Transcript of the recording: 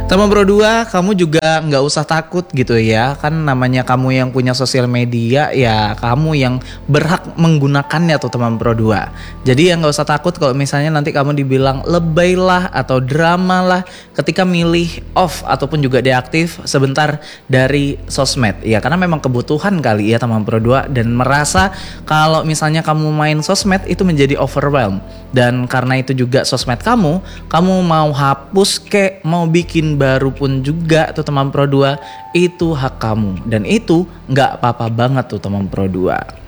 Teman Pro 2, kamu juga nggak usah takut gitu ya. Kan namanya kamu yang punya sosial media, ya kamu yang berhak menggunakannya tuh teman Pro 2. Jadi ya nggak usah takut kalau misalnya nanti kamu dibilang lebay lah atau drama lah ketika milih off ataupun juga deaktif sebentar dari sosmed. Ya karena memang kebutuhan kali ya teman Pro 2, dan merasa kalau misalnya kamu main sosmed itu menjadi overwhelm. Dan karena itu juga sosmed kamu mau hapus kek, mau bikin baru pun juga tuh teman Pro 2, itu hak kamu. Dan itu nggak apa-apa banget tuh teman Pro 2.